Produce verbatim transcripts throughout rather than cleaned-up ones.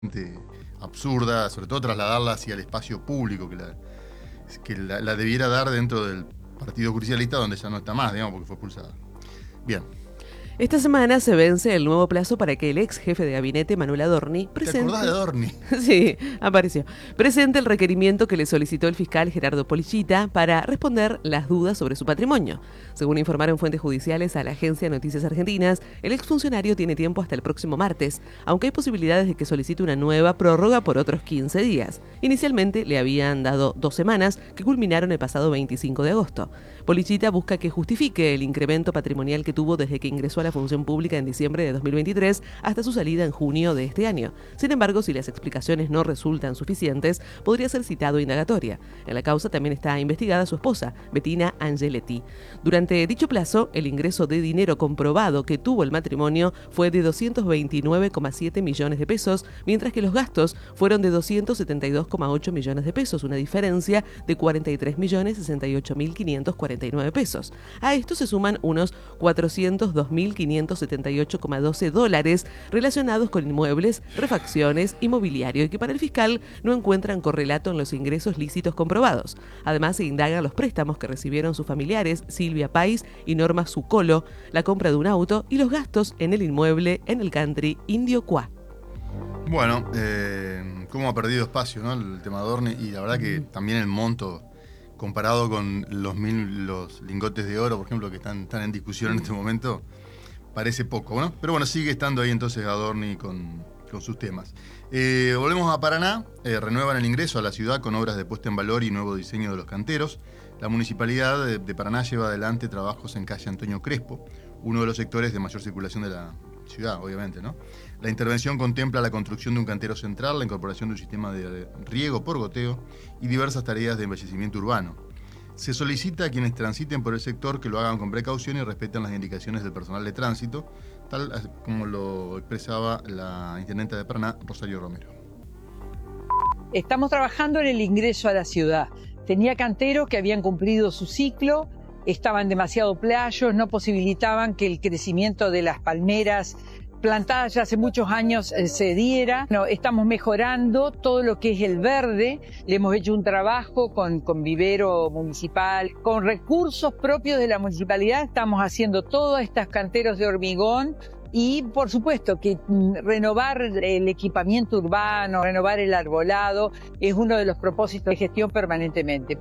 absurda, sobre todo trasladarla hacia el espacio público que la, que la, la debiera dar dentro del Partido Justicialista, donde ya no está más, digamos, porque fue expulsada. Bien. Esta semana se vence el nuevo plazo para que el ex jefe de gabinete, Manuel Adorni, presente... ¿Te acordás de Adorni? Sí, apareció. Presente el requerimiento que le solicitó el fiscal Gerardo Polichita para responder las dudas sobre su patrimonio. Según informaron fuentes judiciales a la agencia Noticias Argentinas, el exfuncionario tiene tiempo hasta el próximo martes, aunque hay posibilidades de que solicite una nueva prórroga por otros quince días. Inicialmente le habían dado dos semanas, que culminaron el pasado veinticinco de agosto. Polichita busca que justifique el incremento patrimonial que tuvo desde que ingresó a la función pública en diciembre de dos mil veintitrés hasta su salida en junio de este año. Sin embargo, si las explicaciones no resultan suficientes, podría ser citado a indagatoria. En la causa también está investigada su esposa, Bettina Angeletti. Durante dicho plazo, el ingreso de dinero comprobado que tuvo el matrimonio fue de doscientos veintinueve coma siete millones de pesos, mientras que los gastos fueron de doscientos setenta y dos coma ocho millones de pesos, una diferencia de cuarenta y tres millones sesenta y ocho mil quinientos cuarenta y nueve pesos. A esto se suman unos cuatrocientos dos mil quinientos setenta y ocho coma doce dólares relacionados con inmuebles, refacciones y mobiliario, y que para el fiscal no encuentran correlato en los ingresos lícitos comprobados. Además, se indagan los préstamos que recibieron sus familiares, Silvia Pais y Norma Zucolo, la compra de un auto y los gastos en el inmueble en el country Indio Cuá. Bueno, eh, cómo ha perdido espacio, ¿no?, el tema de Adorni, y la verdad que también el monto comparado con los mil los lingotes de oro, por ejemplo, que están, están en discusión en este momento, parece poco, ¿no? Pero bueno, sigue estando ahí entonces Adorni con, con sus temas. Eh, volvemos a Paraná. Eh, renuevan el ingreso a la ciudad con obras de puesta en valor y nuevo diseño de los canteros. La Municipalidad de, de Paraná lleva adelante trabajos en calle Antonio Crespo, uno de los sectores de mayor circulación de la ciudad, obviamente, ¿no? La intervención contempla la construcción de un cantero central, la incorporación de un sistema de riego por goteo y diversas tareas de embellecimiento urbano. Se solicita a quienes transiten por el sector que lo hagan con precaución y respeten las indicaciones del personal de tránsito, tal como lo expresaba la intendenta de Paraná, Rosario Romero. Estamos trabajando en el ingreso a la ciudad. Tenía canteros que habían cumplido su ciclo, estaban demasiado playos, no posibilitaban que el crecimiento de las palmeras plantadas ya hace muchos años eh, se diera. No, estamos mejorando todo lo que es el verde. Le hemos hecho un trabajo con, con vivero municipal, con recursos propios de la municipalidad. Estamos haciendo todos estos canteros de hormigón y, por supuesto, que mm, renovar el equipamiento urbano, renovar el arbolado, es uno de los propósitos de gestión permanentemente.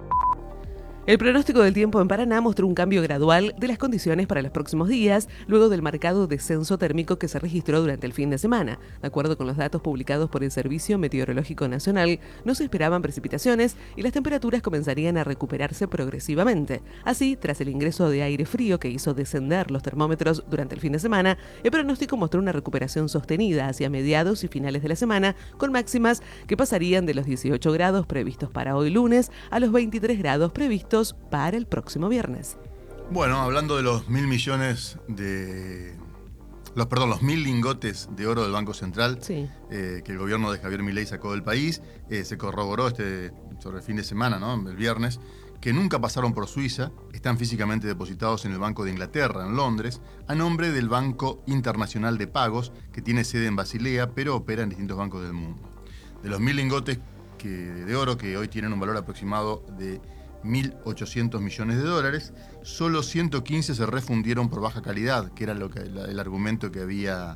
El pronóstico del tiempo en Paraná mostró un cambio gradual de las condiciones para los próximos días, luego del marcado descenso térmico que se registró durante el fin de semana. De acuerdo con los datos publicados por el Servicio Meteorológico Nacional, no se esperaban precipitaciones y las temperaturas comenzarían a recuperarse progresivamente. Así, tras el ingreso de aire frío que hizo descender los termómetros durante el fin de semana, el pronóstico mostró una recuperación sostenida hacia mediados y finales de la semana, con máximas que pasarían de los dieciocho grados previstos para hoy lunes a los veintitrés grados previstos para el próximo viernes. Bueno, hablando de los mil millones de... Los, perdón, los mil lingotes de oro del Banco Central, sí. eh, que el gobierno de Javier Milei sacó del país, eh, se corroboró este, sobre el fin de semana, ¿no?, el viernes, que nunca pasaron por Suiza, están físicamente depositados en el Banco de Inglaterra, en Londres, a nombre del Banco Internacional de Pagos, que tiene sede en Basilea, pero opera en distintos bancos del mundo. De los mil lingotes que, de oro, que hoy tienen un valor aproximado de mil ochocientos millones de dólares, solo ciento quince se refundieron por baja calidad, que era lo que, el argumento que había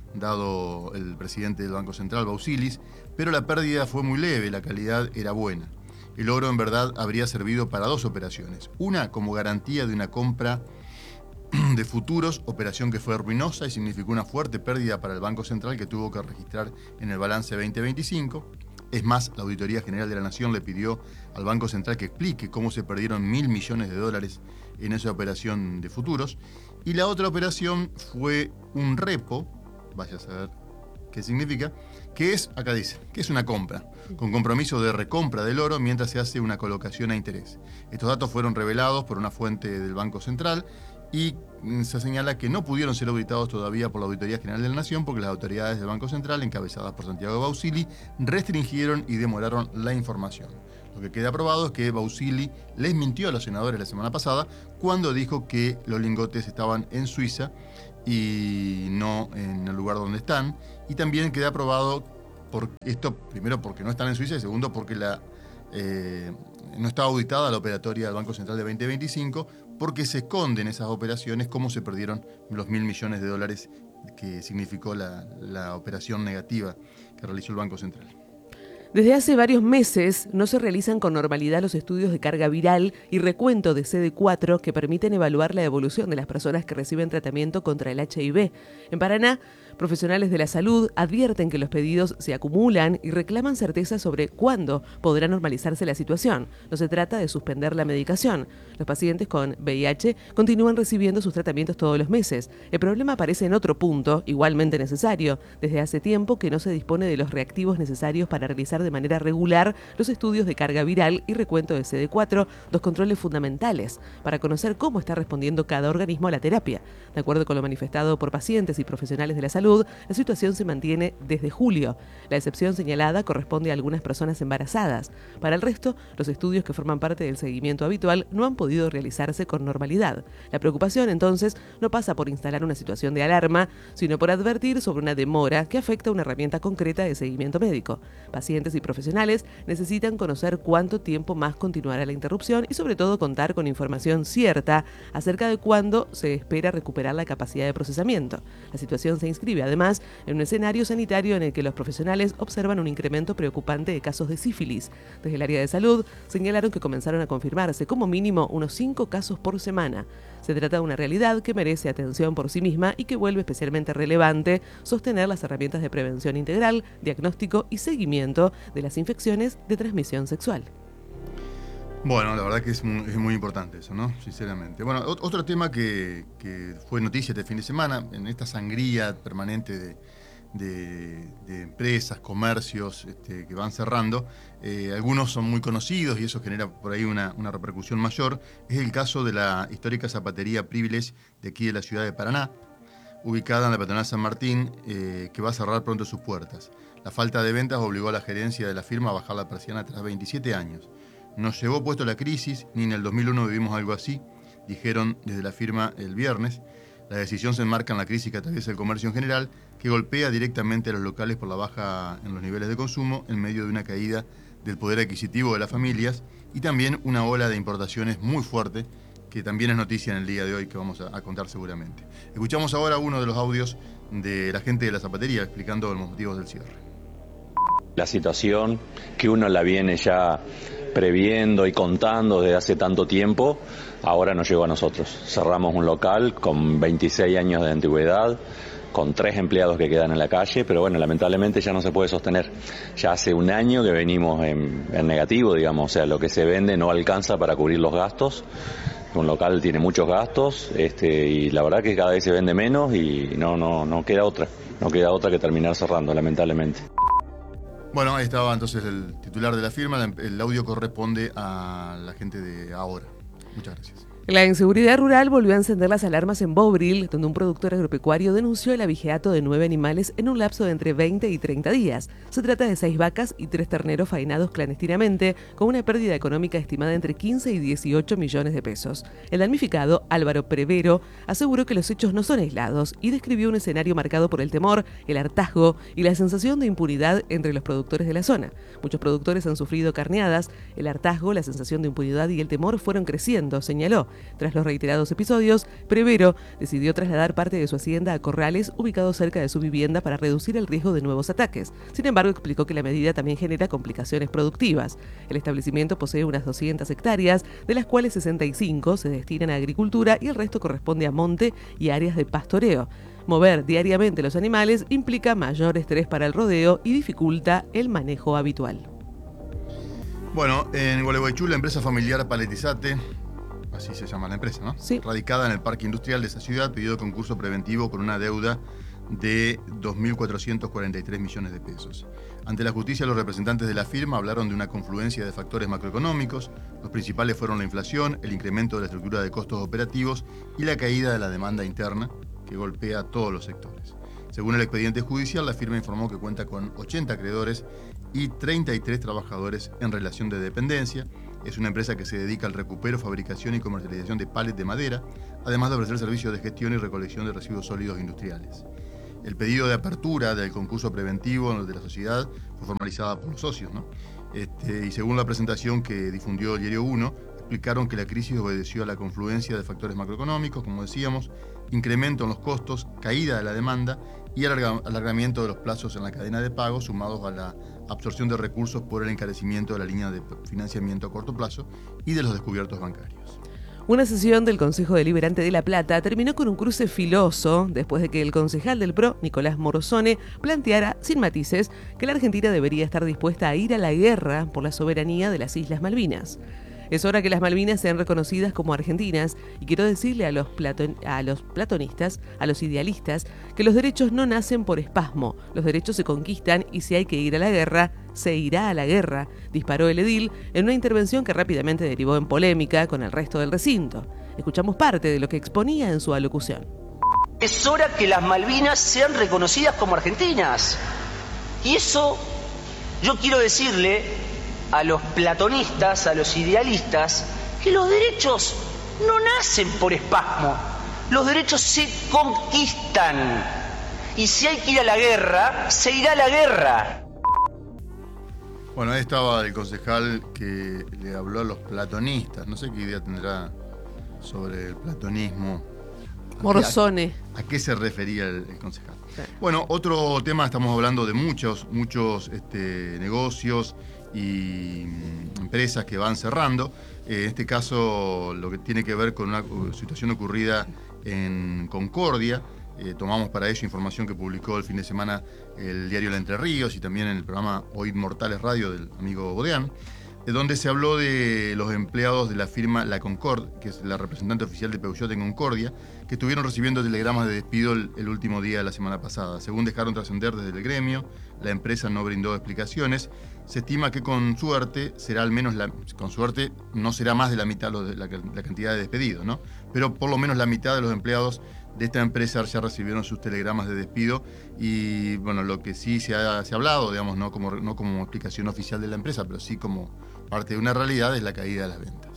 dado el presidente del Banco Central, Bausilis, pero la pérdida fue muy leve, la calidad era buena. El oro en verdad habría servido para dos operaciones, una como garantía de una compra de futuros, operación que fue ruinosa y significó una fuerte pérdida para el Banco Central que tuvo que registrar en el balance veinte veinticinco. Es más, la Auditoría General de la Nación le pidió al Banco Central que explique cómo se perdieron mil millones de dólares en esa operación de futuros. Y la otra operación fue un repo, vaya a saber qué significa, que es, acá dice, que es una compra, con compromiso de recompra del oro mientras se hace una colocación a interés. Estos datos fueron revelados por una fuente del Banco Central y se señala que no pudieron ser auditados todavía por la Auditoría General de la Nación porque las autoridades del Banco Central, encabezadas por Santiago Bausili, restringieron y demoraron la información. Lo que queda probado es que Bausili les mintió a los senadores la semana pasada cuando dijo que los lingotes estaban en Suiza y no en el lugar donde están, y también queda probado Por esto, primero, porque no están en Suiza y segundo, porque la, eh, no está auditada la operatoria del Banco Central de veinte veinticinco, porque se esconden esas operaciones, cómo se perdieron los mil millones de dólares que significó la, la operación negativa que realizó el Banco Central. Desde hace varios meses no se realizan con normalidad los estudios de carga viral y recuento de C D cuatro que permiten evaluar la evolución de las personas que reciben tratamiento contra el H I V. En Paraná, profesionales de la salud advierten que los pedidos se acumulan y reclaman certeza sobre cuándo podrá normalizarse la situación. No se trata de suspender la medicación. Los pacientes con V I H continúan recibiendo sus tratamientos todos los meses. El problema aparece en otro punto, igualmente necesario. Desde hace tiempo que no se dispone de los reactivos necesarios para realizar de manera regular los estudios de carga viral y recuento de C D cuatro, dos controles fundamentales para conocer cómo está respondiendo cada organismo a la terapia. De acuerdo con lo manifestado por pacientes y profesionales de la salud, la situación se mantiene desde julio. La excepción señalada corresponde a algunas personas embarazadas. Para el resto, los estudios que forman parte del seguimiento habitual no han podido realizarse con normalidad. La preocupación, entonces, no pasa por instalar una situación de alarma, sino por advertir sobre una demora que afecta a una herramienta concreta de seguimiento médico. Pacientes y profesionales necesitan conocer cuánto tiempo más continuará la interrupción y, sobre todo, contar con información cierta acerca de cuándo se espera recuperar la capacidad de procesamiento. La situación se inscribe además en un escenario sanitario en el que los profesionales observan un incremento preocupante de casos de sífilis. Desde el área de salud señalaron que comenzaron a confirmarse como mínimo unos cinco casos por semana. Se trata de una realidad que merece atención por sí misma y que vuelve especialmente relevante sostener las herramientas de prevención integral, diagnóstico y seguimiento de las infecciones de transmisión sexual. Bueno, la verdad que es muy, es muy importante eso, ¿no? Sinceramente. Bueno, otro tema que, que fue noticia este fin de semana, en esta sangría permanente de, de, de empresas, comercios este, que van cerrando, eh, algunos son muy conocidos y eso genera por ahí una, una repercusión mayor, es el caso de la histórica zapatería Privilege de aquí de la ciudad de Paraná, ubicada en la peatonal San Martín, eh, que va a cerrar pronto sus puertas. La falta de ventas obligó a la gerencia de la firma a bajar la persiana tras veintisiete años. Nos llevó puesto la crisis, ni en el dos mil uno vivimos algo así, dijeron desde la firma el viernes. La decisión se enmarca en la crisis que atraviesa el comercio en general, que golpea directamente a los locales por la baja en los niveles de consumo, en medio de una caída del poder adquisitivo de las familias y también una ola de importaciones muy fuerte, que también es noticia en el día de hoy, que vamos a, a contar seguramente. Escuchamos ahora uno de los audios de la gente de la zapatería explicando los motivos del cierre. La situación que uno la viene ya previendo y contando desde hace tanto tiempo, ahora nos llegó a nosotros. Cerramos un local con veintiséis años de antigüedad, con tres empleados que quedan en la calle, pero bueno, lamentablemente ya no se puede sostener. Ya hace un año que venimos en, en negativo, digamos, o sea, lo que se vende no alcanza para cubrir los gastos. Un local tiene muchos gastos este, y la verdad que cada vez se vende menos y no, no, no queda otra, no queda otra que terminar cerrando, lamentablemente. Bueno, ahí estaba entonces el titular de la firma. El audio corresponde a la gente de ahora. Muchas gracias. La inseguridad rural volvió a encender las alarmas en Bovril, donde un productor agropecuario denunció el abigeato de nueve animales en un lapso de entre veinte y treinta días. Se trata de seis vacas y tres terneros faenados clandestinamente, con una pérdida económica estimada entre quince y dieciocho millones de pesos. El damnificado, Álvaro Prevero, aseguró que los hechos no son aislados y describió un escenario marcado por el temor, el hartazgo y la sensación de impunidad entre los productores de la zona. Muchos productores han sufrido carneadas, el hartazgo, la sensación de impunidad y el temor fueron creciendo, señaló. Tras los reiterados episodios, Prevero decidió trasladar parte de su hacienda a corrales ubicados cerca de su vivienda para reducir el riesgo de nuevos ataques. Sin embargo, explicó que la medida también genera complicaciones productivas. El establecimiento posee unas doscientas hectáreas, de las cuales sesenta y cinco se destinan a agricultura y el resto corresponde a monte y áreas de pastoreo. Mover diariamente los animales implica mayor estrés para el rodeo y dificulta el manejo habitual. Bueno, en Gualeguaychú, la empresa familiar Paletizate, así se llama la empresa, ¿no? Sí. Radicada en el parque industrial de esa ciudad, pidió concurso preventivo con una deuda de dos mil cuatrocientos cuarenta y tres millones de pesos. Ante la justicia, los representantes de la firma hablaron de una confluencia de factores macroeconómicos. Los principales fueron la inflación, el incremento de la estructura de costos operativos y la caída de la demanda interna, que golpea a todos los sectores. Según el expediente judicial, la firma informó que cuenta con ochenta acreedores y treinta y tres trabajadores en relación de dependencia. Es una empresa que se dedica al recupero, fabricación y comercialización de palets de madera, además de ofrecer servicios de gestión y recolección de residuos sólidos industriales. El pedido de apertura del concurso preventivo de la sociedad fue formalizada por los socios, ¿no? Este, y según la presentación que difundió el Diario uno, explicaron que la crisis obedeció a la confluencia de factores macroeconómicos, como decíamos, incremento en los costos, caída de la demanda y alarga, alargamiento de los plazos en la cadena de pago, sumados a la absorción de recursos por el encarecimiento de la línea de financiamiento a corto plazo y de los descubiertos bancarios. Una sesión del Consejo Deliberante de La Plata terminó con un cruce filoso después de que el concejal del P R O, Nicolás Morosone, planteara, sin matices, que la Argentina debería estar dispuesta a ir a la guerra por la soberanía de las Islas Malvinas. Es hora que las Malvinas sean reconocidas como argentinas y quiero decirle a los, platon- a los platonistas, a los idealistas, que los derechos no nacen por espasmo, los derechos se conquistan y si hay que ir a la guerra, se irá a la guerra, disparó el edil en una intervención que rápidamente derivó en polémica con el resto del recinto. Escuchamos parte de lo que exponía en su alocución. Es hora que las Malvinas sean reconocidas como argentinas. Y eso yo quiero decirle a los platonistas, a los idealistas, que los derechos no nacen por espasmo, los derechos se conquistan. Y si hay que ir a la guerra, se irá a la guerra. Bueno, ahí estaba el concejal que le habló a los platonistas. No sé qué idea tendrá sobre el platonismo. Morosone. ¿A qué se refería el, el concejal? Sí. Bueno, otro tema, estamos hablando de muchos, muchos este, negocios y empresas que van cerrando. En este caso, lo que tiene que ver con una situación ocurrida en Concordia. Eh, tomamos para ello información que publicó el fin de semana el diario La Entre Ríos y también en el programa Hoy Mortales Radio del amigo Bodeán, de donde se habló de los empleados de la firma La Concord, que es la representante oficial de Peugeot en Concordia, que estuvieron recibiendo telegramas de despido el, el último día de la semana pasada. Según dejaron trascender desde el gremio, la empresa no brindó explicaciones. Se estima que con suerte será al menos la, con suerte no será más de la mitad de la, la cantidad de despedidos, ¿no? Pero por lo menos la mitad de los empleados de esta empresa ya recibieron sus telegramas de despido y bueno, lo que sí se ha, se ha hablado, digamos, no como, no como explicación oficial de la empresa, pero sí como parte de una realidad, es la caída de las ventas.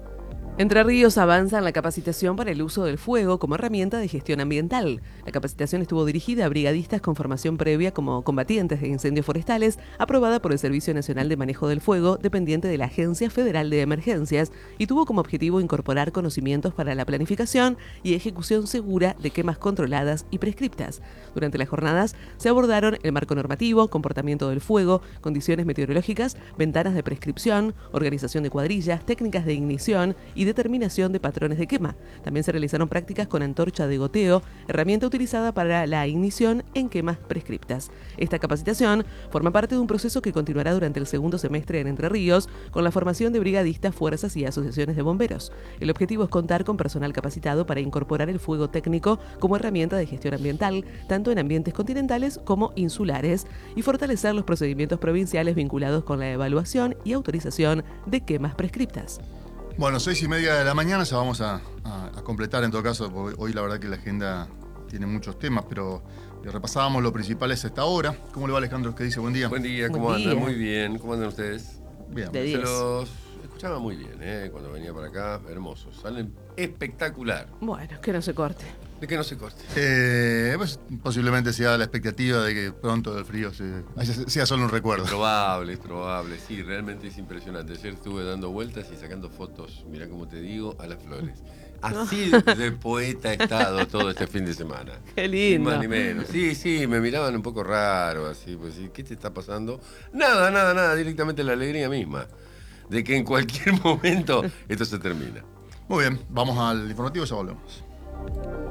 Entre Ríos avanza en la capacitación para el uso del fuego como herramienta de gestión ambiental. La capacitación estuvo dirigida a brigadistas con formación previa como combatientes de incendios forestales, aprobada por el Servicio Nacional de Manejo del Fuego, dependiente de la Agencia Federal de Emergencias, y tuvo como objetivo incorporar conocimientos para la planificación y ejecución segura de quemas controladas y prescriptas. Durante las jornadas se abordaron el marco normativo, comportamiento del fuego, condiciones meteorológicas, ventanas de prescripción, organización de cuadrillas, técnicas de ignición y determinación de patrones de quema. También se realizaron prácticas con antorcha de goteo, herramienta utilizada para la ignición en quemas prescriptas. Esta capacitación forma parte de un proceso que continuará durante el segundo semestre en Entre Ríos, con la formación de brigadistas, fuerzas y asociaciones de bomberos. El objetivo es contar con personal capacitado para incorporar el fuego técnico como herramienta de gestión ambiental, tanto en ambientes continentales como insulares, y fortalecer los procedimientos provinciales vinculados con la evaluación y autorización de quemas prescriptas. Bueno, seis y media de la mañana, ya vamos a, a, a completar en todo caso, porque hoy la verdad que la agenda tiene muchos temas, pero repasábamos lo principal a esta hora. ¿Cómo le va, Alejandro? ¿Qué dice? Buen día. Buen día, ¿cómo Buen andan? día. Muy bien, ¿cómo andan ustedes? Bien. De Se diez. los escuchaba muy bien, ¿eh? Cuando venía para acá, hermosos. Salen espectacular. Bueno, que no se corte. De que no se corte. Eh, pues, posiblemente sea la expectativa de que pronto el frío se, sea solo un recuerdo. Es probable, es probable. Sí, realmente es impresionante. Ayer estuve dando vueltas y sacando fotos, mirá cómo te digo, a las flores. Así de poeta he estado todo este fin de semana. Qué lindo. Ni más ni menos. Sí, sí, me miraban un poco raro, así, pues, ¿qué te está pasando? Nada, nada, nada, directamente la alegría misma. De que en cualquier momento esto se termina. Muy bien, vamos al informativo y ya volvemos.